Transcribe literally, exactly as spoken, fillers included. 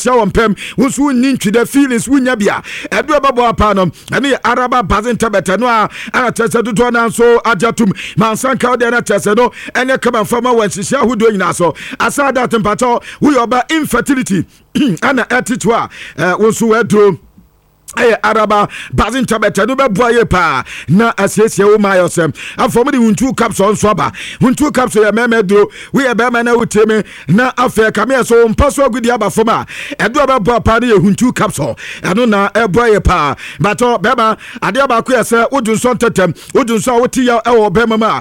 wɔn pɛm nso ni ntwida feelings wunya bia ɛdo bɛbɔ apa no ɛne araba bazin tabɛtɛ no a ana tɛsɛ dodoɔ na nso agyatum mansanka de na tɛsɛ no ɛne kama fama wɔ nhyehyɛ ahodoɔ nyinaa so asa that mpatɔ woyɛ ɔba infertility ana ɛtito a wɔnso wɔaduro ɛyɛ araba bazin tabɛtɛ no bɛboa yɛ paa na asiesie wo maa yɛsɛm afɔ mo de huntu capsule nso aba huntu capsule yɛ mɛmɛ duro woyɛ bɛrima na wotie me na afɛ kamea so mpa so agudi aba fam a ɛdo bɛboa paa no yɛ huntu capsule ɛno na ɛboa yɛ paa batɔ bɛrima adeɛ baako yɛ sɛ wodu nso ntɛtɛm wodu nso a wote yɛ ɛwɔ bɛrima mu a